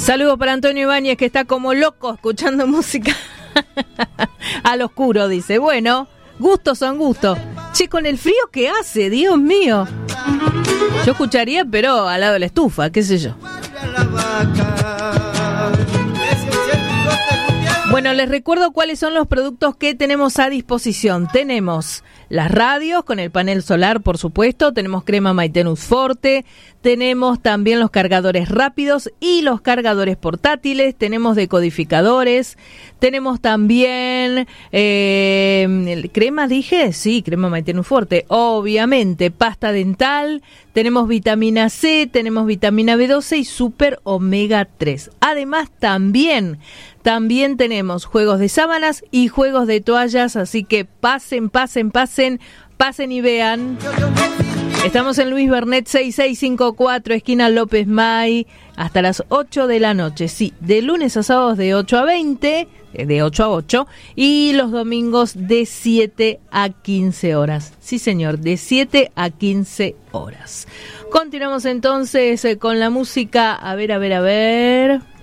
Saludos para Antonio Ibáñez, que está como loco escuchando música al oscuro, dice. Bueno, gustos son gustos. Che, con el frío que hace, Dios mío. Yo escucharía, pero al lado de la estufa, qué sé yo. Bueno, les recuerdo cuáles son los productos que tenemos a disposición. Tenemos las radios con el panel solar, por supuesto. Tenemos crema Maitenus Forte. Tenemos también los cargadores rápidos y los cargadores portátiles. Tenemos decodificadores. Tenemos también crema, dije. Sí, crema Maitenus Forte. Obviamente, pasta dental. Tenemos vitamina C, tenemos vitamina B12 y super omega 3. Además, también tenemos juegos de sábanas y juegos de toallas, así que pasen y vean. Estamos en Luis Bernet 6654, esquina López May, hasta las 8 de la noche. Sí, de lunes a sábados de 8 a 20, de 8 a 8, y los domingos de 7 a 15 horas. Sí, señor, de 7 a 15 horas. Continuamos entonces con la música. A ver.